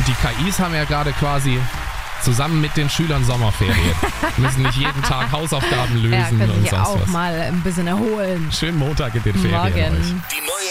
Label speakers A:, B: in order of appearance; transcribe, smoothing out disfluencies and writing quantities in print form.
A: Und die KIs haben ja gerade quasi zusammen mit den Schülern Sommerferien. Müssen nicht jeden Tag Hausaufgaben lösen
B: können
A: und
B: sich
A: sonst
B: auch
A: was.
B: mal ein bisschen erholen.
A: Schönen Montag in den Ferien
B: Morgen.
A: euch.
C: Die neue